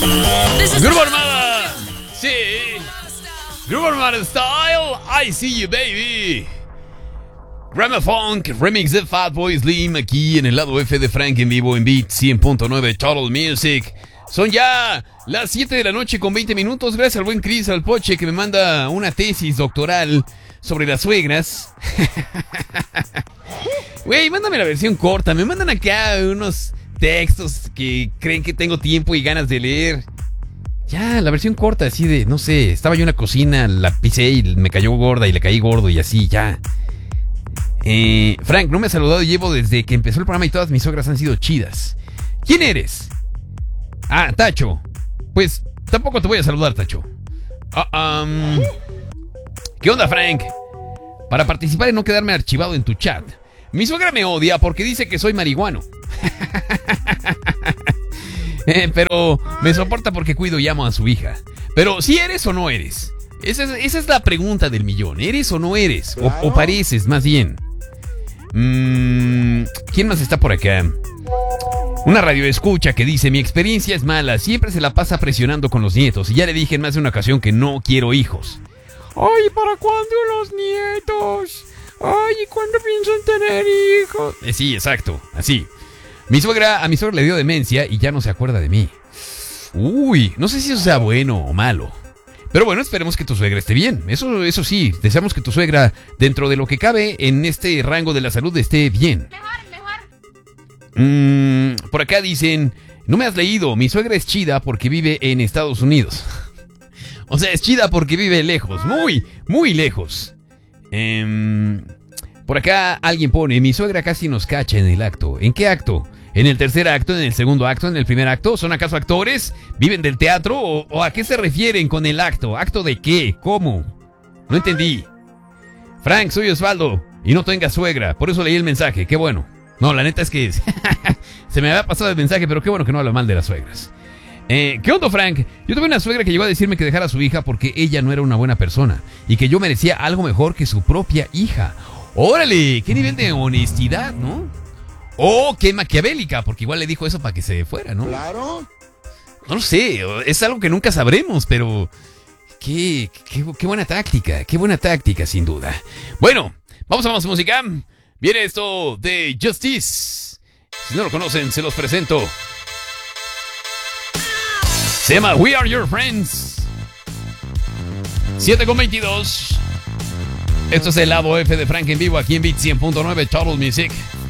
Grupo Armada. Sí. Grupo Armada Style. I see you, baby. Grandma Funk, remix de Fatboy Slim, aquí en el lado F de Frank en vivo en Beat 100.9 Total Music. Son ya las 7 de la noche con 20 minutos. Gracias al buen Chris Alpoche que me manda una tesis doctoral sobre las suegras. Güey, mándame la versión corta. Me mandan acá unos textos que creen que tengo tiempo y ganas de leer. Ya, la versión corta, así de, no sé, estaba yo en la cocina, la pisé y me cayó gorda y le caí gordo y así, ya. Frank, no me has saludado, llevo desde que empezó el programa y todas mis suegras han sido chidas. ¿Quién eres? Ah, Tacho. Pues tampoco te voy a saludar, Tacho. ¿Qué onda, Frank? Para participar y no quedarme archivado en tu chat. Mi suegra me odia porque dice que soy marihuano. Pero me soporta porque cuido y amo a su hija. Pero, ¿sí eres o no eres? Esa es la pregunta del millón. ¿Eres o no eres? O pareces, más bien. ¿Quién más está por acá? Una radio escucha que dice: mi experiencia es mala, siempre se la pasa presionando con los nietos. Y ya le dije en más de una ocasión que no quiero hijos. Ay, ¿para cuándo los nietos? Ay, ¿y cuándo piensan tener hijos? Sí, exacto, así. A mi suegra le dio demencia y ya no se acuerda de mí. Uy, no sé si eso sea bueno o malo. Pero bueno, esperemos que tu suegra esté bien. Eso sí, deseamos que tu suegra, dentro de lo que cabe en este rango de la salud, esté bien. Mejor. Por acá dicen: no me has leído, mi suegra es chida porque vive en Estados Unidos. O sea, es chida porque vive lejos, muy, muy lejos. Por acá alguien pone: mi suegra casi nos cacha en el acto. ¿En qué acto? ¿En el tercer acto? ¿En el segundo acto? ¿En el primer acto? ¿Son acaso actores? ¿Viven del teatro? ¿O a qué se refieren con el acto? ¿Acto de qué? ¿Cómo? No entendí. Frank, soy Osvaldo y no tengas suegra, por eso leí el mensaje, qué bueno. No, la neta es que se me había pasado el mensaje, pero qué bueno que no habla mal de las suegras. ¿Qué onda, Frank? Yo tuve una suegra que llegó a decirme que dejara a su hija porque ella no era una buena persona y que yo merecía algo mejor que su propia hija. ¡Órale! ¡Qué nivel de honestidad!, ¿no? ¡Oh, qué maquiavélica! Porque igual le dijo eso para que se fuera, ¿no? Claro. No lo sé, es algo que nunca sabremos, pero qué buena táctica, sin duda. Bueno, vamos a más música. Viene esto de Justice. Si no lo conocen, se los presento. Se llama We Are Your Friends. 7:22. Esto es el lado F de Frank en vivo aquí en Beat 100.9 Total Music.